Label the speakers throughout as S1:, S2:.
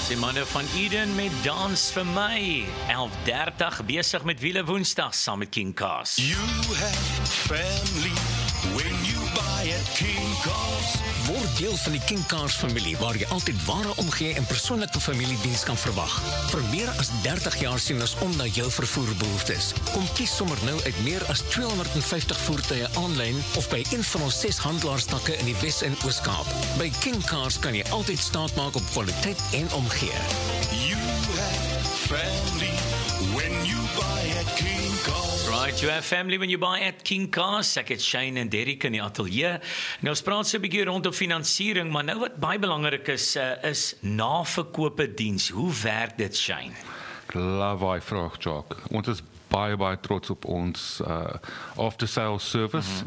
S1: Die manne van Eden met Dans vir my. 11:30 besig met Wiele Woensdag saam met King Cars.
S2: You have family when you buy at King Cars.
S3: Word deel van die King Cars familie waar jy altyd ware omgee en persoonlike familiediens kan verwag. Vir meer as 30 jaar sien ons om na jou vervoerbehoeftes. Kom kies sommer nou uit meer as 250 voertuie aanlyn of by een van ons 6 handelaarstakke in die Wes- en Oos-Kaap. By King Cars kan jy altyd staat maak op kwaliteit en omgee.
S2: You have family when you buy at King Cars.
S1: Right, you have family when you buy at King Cars. Ek het Shane en Derek in die ateljee. Nou ons praat so 'n bietjie rondom finansiering, maar nou wat baie belangrik is naverkope diens. Hoe werk dit, Shane?
S4: Love daai vraag, Jacques. Ons is baie trots op ons after sales service.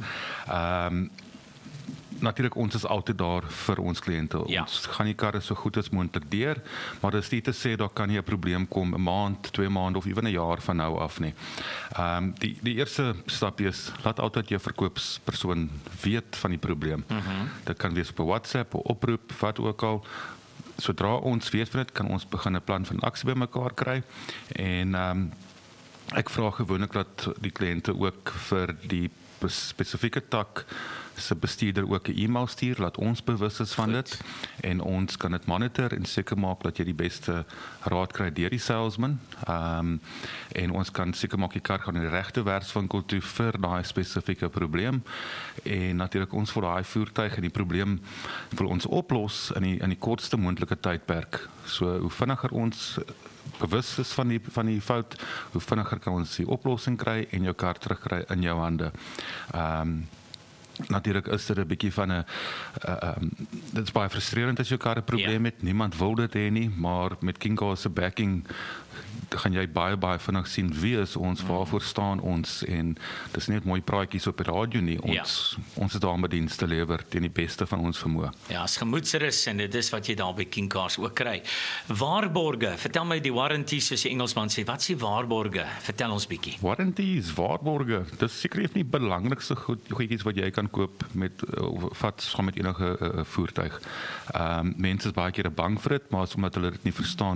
S4: Natuurlik, ons is altyd daar vir ons kliënte.
S1: Ja.
S4: Ons gaan die karre so goed as moontlik deur, maar dit is nie te sê daar kan nie 'n probleem kom 'n maand, 2 maande of ewen 'n jaar van nou af nie. Die eerste stap is laat altyd jou verkoopspersoon weet van die probleem. Dit kan wees op 'n WhatsApp, 'n oproep, wat ook al. Sodra ons weet van dit, kan ons begin 'n plan van aksie bymekaar kry en ek vra gewoonlik dat die kliënte ook vir die spesifieke tak se bestuurder ook 'n e-mail stuur, laat ons bewus is van dit en ons kan dit monitor en seker maak dat jy die beste raad kry deur die salesman. En ons kan seker maak die kar gaan in die regte werkswinkel toe vir daai spesifieke probleem. En natuurlik ons wil daai voertuig en die probleem wil ons oplos in die kortste moontlike tydperk. So hoe vinniger ons bewus is van die fout, hoe vinniger kan ons die oplossing kry en jou kar terugkry in jou hande. Natuurlik is dit 'n bietjie van dit is baie frustrerend as jou kar 'n probleem het. Niemand wil dit hê nie, maar met King Cars se backing gaan jy baie vinnig sien wie is ons, waarvoor staan ons en dis nie net mooi praatjies op die radio nie. Ons is daar om 'n diens te lewer teen die beste van ons vermoë.
S1: Ja, as gemoedsrus en dit is wat jy daar by King Cars ook kry. Waarborge, vertel my die warranty soos die Engelsman sê. Wat is die waarborge? Vertel ons bietjie.
S4: Warranties, waarborge, dis seker nie belangrikste goedjies wat jy kan koop met vat saam met enige voertuig. Mense is baie keer bang vir dit, maar as omdat hulle dit nie verstaan